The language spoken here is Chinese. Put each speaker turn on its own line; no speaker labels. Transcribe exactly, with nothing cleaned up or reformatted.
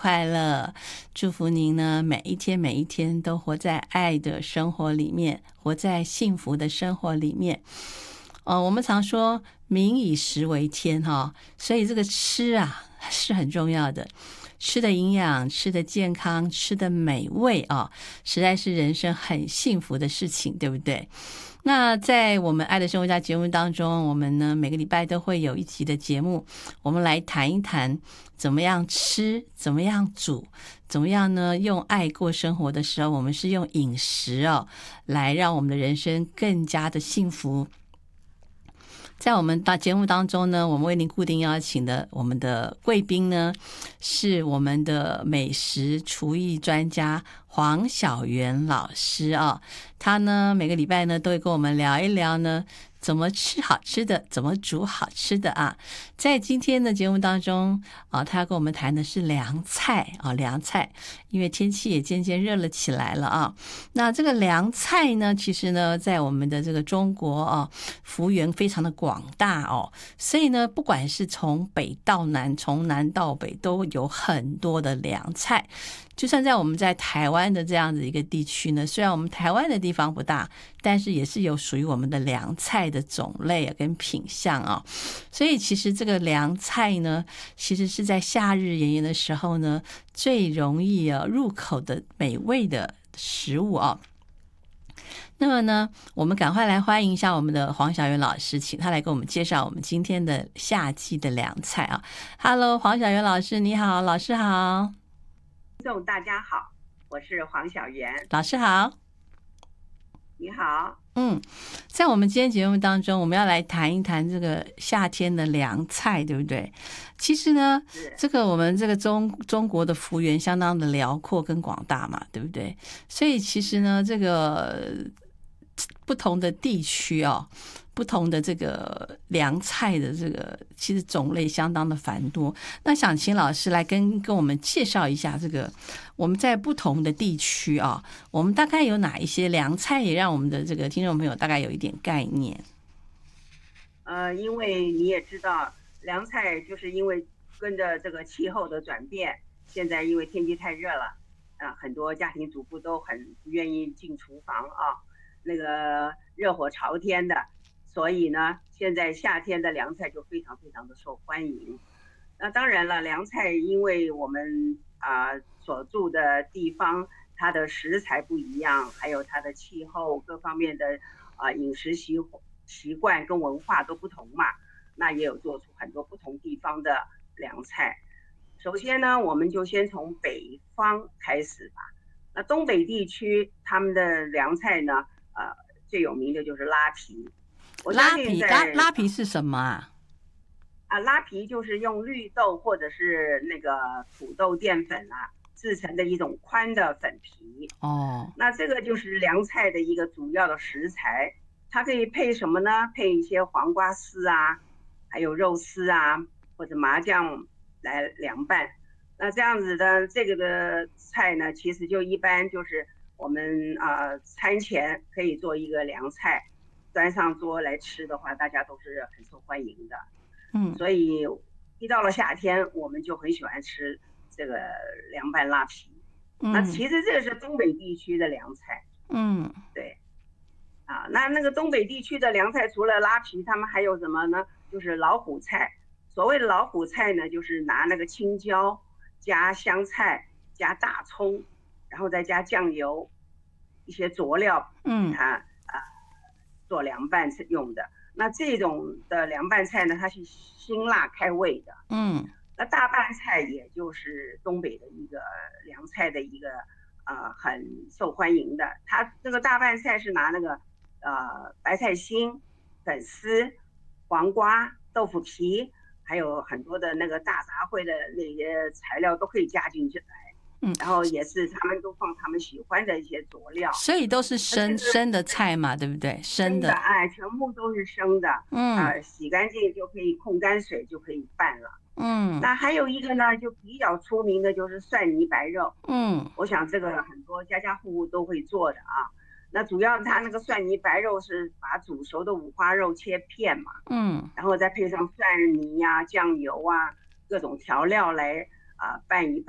快乐，祝福您呢每一天每一天都活在爱的生活里面，活在幸福的生活里面。呃，我们常说民以食为天哈，所以这个吃啊是很重要的，吃的营养，吃的健康，吃的美味啊，实在是人生很幸福的事情，对不对？那在我们爱的生活家节目当中，我们呢每个礼拜都会有一集的节目，我们来谈一谈怎么样吃，怎么样煮，怎么样呢用爱过生活的时候，我们是用饮食哦来让我们的人生更加的幸福。在我们的节目当中呢，我们为您固定邀请的我们的贵宾呢，是我们的美食厨艺专家黄小媛老师啊。他呢每个礼拜呢都会跟我们聊一聊呢怎么吃好吃的，怎么煮好吃的啊。在今天的节目当中啊，他要跟我们谈的是凉菜啊，凉菜，因为天气也渐渐热了起来了啊。那这个凉菜呢，其实呢，在我们的这个中国啊，幅员非常的广大哦，所以呢，不管是从北到南，从南到北，都有很多的凉菜。就算在我们在台湾的这样子一个地区呢，虽然我们台湾的地方不大，但是也是有属于我们的凉菜的种类跟品相啊。所以其实这个凉菜呢，其实是在夏日炎炎的时候呢，最容易啊入口的美味的食物啊。那么呢，我们赶快来欢迎一下我们的黄小媛老师，请他来给我们介绍我们今天的夏季的凉菜啊。Hello， 黄小媛老师，你好，老师好。
听众大家好，我是黄小媛。
老师好。
你好。
嗯，在我们今天节目当中，我们要来谈一谈这个夏天的凉菜，对不对？其实呢，这个我们这个中中国的幅员相当的辽阔跟广大嘛，对不对？所以其实呢，这个不同的地区哦，不同的这个凉菜的这个其实种类相当的繁多。那想请老师来跟跟我们介绍一下这个我们在不同的地区啊，我们大概有哪一些凉菜，也让我们的这个听众朋友大概有一点概念。
呃，因为你也知道，凉菜就是因为跟着这个气候的转变，现在因为天气太热了，啊，很多家庭主妇都很不愿意进厨房啊，那个热火朝天的。所以呢，现在夏天的凉菜就非常非常的受欢迎。那当然了，凉菜因为我们啊、呃、所住的地方，它的食材不一样，还有它的气候各方面的啊、呃、饮食习习惯跟文化都不同嘛，那也有做出很多不同地方的凉菜。首先呢，我们就先从北方开始吧。那东北地区他们的凉菜呢，呃，最有名的就是拉皮。
拉皮拉拉皮是什么啊？
啊，拉皮就是用绿豆或者是那个土豆淀粉啊制成的一种宽的粉皮。
哦，
那这个就是凉菜的一个主要的食材，它可以配什么呢？配一些黄瓜丝啊，还有肉丝啊，或者麻酱来凉拌。那这样子的这个的菜呢，其实就一般就是我们啊、呃、餐前可以做一个凉菜。端上桌来吃的话，大家都是很受欢迎的。
嗯，
所以一到了夏天，我们就很喜欢吃这个凉拌拉皮。嗯，那其实这个是东北地区的凉菜。
嗯，
对。啊，那那个东北地区的凉菜，除了拉皮，他们还有什么呢？就是老虎菜。所谓的老虎菜呢，就是拿那个青椒加香菜加大葱，然后再加酱油，一些佐料，
嗯，
它做凉拌用的。那这种的凉拌菜呢，它是辛辣开胃的。
嗯，
那大拌菜也就是东北的一个凉菜的一个呃很受欢迎的。它这个大拌菜是拿那个呃白菜心、粉丝、黄瓜、豆腐皮，还有很多的那个大杂烩的那些材料都可以加进去来。嗯，然后也是他们都放他们喜欢的一些佐料，
所以都是生生的菜嘛，对不对？生的，
哎，全部都是生的。嗯，呃，洗干净就可以控干水就可以拌了。嗯，那还有一个呢，就比较出名的就是蒜泥白肉。嗯，我想这个很多家家户户都会做的啊。那主要它那个蒜泥白肉是把煮熟的五花肉切片嘛。嗯，然后再配上蒜泥呀、啊、酱油啊各种调料来啊、呃、拌一拌。